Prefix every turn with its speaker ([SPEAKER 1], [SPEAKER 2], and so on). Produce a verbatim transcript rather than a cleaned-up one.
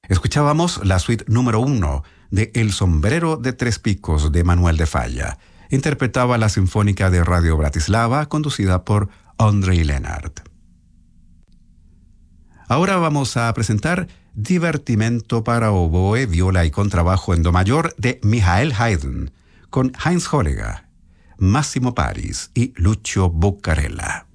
[SPEAKER 1] Escuchábamos la suite número uno de El sombrero de tres picos de Manuel de Falla. Interpretaba la Sinfónica de Radio Bratislava, conducida por Ondřej Lenart. Ahora vamos a presentar Divertimento para oboe, viola y contrabajo en do mayor de Michael Haydn, con Heinz Holleger, Massimo Paris y Lucio Buccarella.